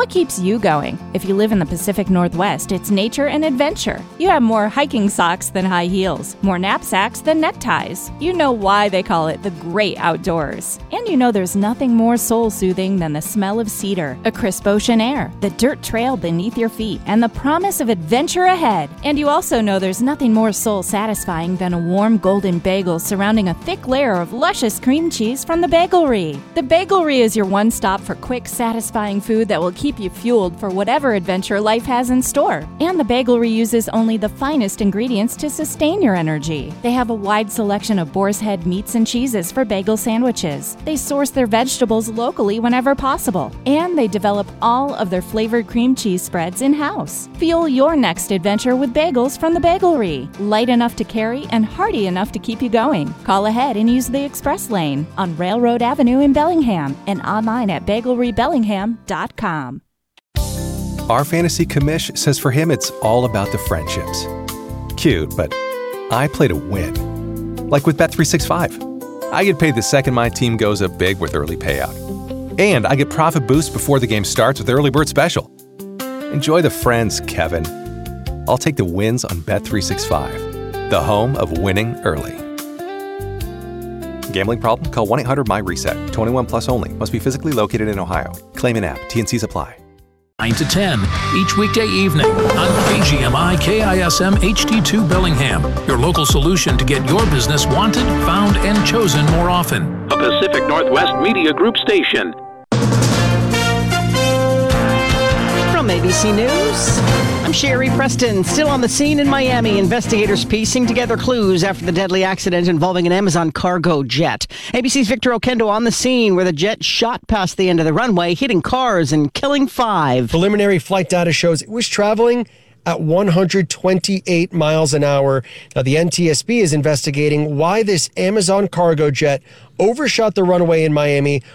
What keeps you going? If you live in the Pacific Northwest, it's nature and adventure. You have more hiking socks than high heels, more knapsacks than neckties. You know why they call it the great outdoors. And you know there's nothing more soul-soothing than the smell of cedar, a crisp ocean air, the dirt trail beneath your feet, and the promise of adventure ahead. And you also know there's nothing more soul-satisfying than a warm golden bagel surrounding a thick layer of luscious cream cheese from the Bagelry. The Bagelry is your one stop for quick, satisfying food that will keep you fueled for whatever adventure life has in store. And the Bagelry uses only the finest ingredients to sustain your energy. They have a wide selection of boar's head meats and cheeses for bagel sandwiches. They source their vegetables locally whenever possible. And they develop all of their flavored cream cheese spreads in-house. Fuel your next adventure with bagels from the Bagelry. Light enough to carry and hearty enough to keep you going. Call ahead and use the express lane on Railroad Avenue in Bellingham and online at bagelrybellingham.com. Our fantasy commish says for him it's all about the friendships. Cute, but I play to win. Like with Bet365. I get paid the second my team goes up big with early payout. And I get profit boost before the game starts with Early Bird Special. Enjoy the friends, Kevin. I'll take the wins on Bet365, the home of winning early. Gambling problem? Call 1-800-MY-RESET. 21 plus only. Must be physically located in Ohio. Claim in app. T&Cs apply. 9 to 10 each weekday evening on KGMI KISM HD2 Bellingham, your local solution to get your business wanted, found, and chosen more often. A Pacific Northwest Media Group station. From ABC News, I'm Sherry Preston. Still on the scene in Miami, investigators piecing together clues after the deadly accident involving an Amazon cargo jet. ABC's Victor Okendo on the scene where the jet shot past the end of the runway, hitting cars and killing 5. Preliminary flight data shows it was traveling at 128 miles an hour. Now, the NTSB is investigating why this Amazon cargo jet overshot the runway in Miami